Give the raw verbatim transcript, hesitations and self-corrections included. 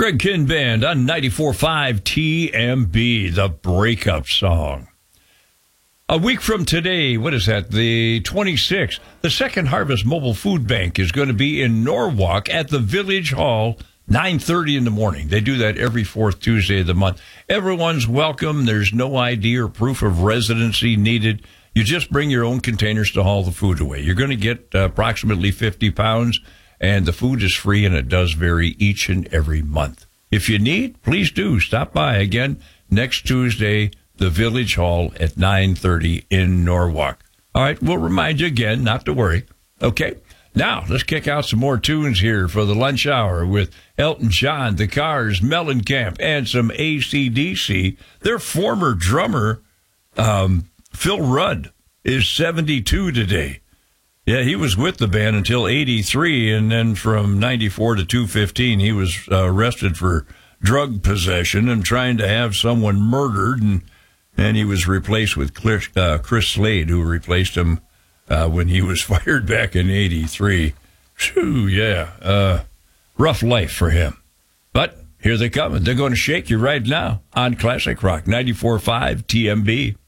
Greg Kihn Band on ninety-four point five T M B, the breakup song. A week from today, what is that, the twenty-sixth, the Second Harvest Mobile Food Bank is going to be in Norwalk at the Village Hall, nine thirty in the morning. They do that every fourth Tuesday of the month. Everyone's welcome. There's no I D or proof of residency needed. You just bring your own containers to haul the food away. You're going to get uh, approximately fifty pounds, and the food is free, and it does vary each and every month. If you need, please do stop by again next Tuesday, the Village Hall at nine thirty in Norwalk. All right, we'll remind you again not to worry. Okay, now let's kick out some more tunes here for the lunch hour with Elton John, The Cars, Mellencamp, and some A C D C. Their former drummer, um, Phil Rudd, is seventy-two today. Yeah, he was with the band until eighty-three, and then from ninety-four to two fifteen, he was uh, arrested for drug possession and trying to have someone murdered, and and he was replaced with Chris, uh, Chris Slade, who replaced him uh, when he was fired back in eighty-three. Phew, yeah, uh, rough life for him. But here they come, and they're going to shake you right now on Classic Rock ninety-four point five T M B.